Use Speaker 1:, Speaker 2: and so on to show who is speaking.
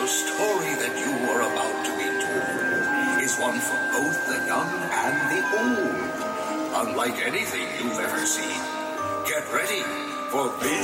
Speaker 1: The story that you are about to be told is one for both the young and the old. Unlike anything you've ever seen. Get ready for Biz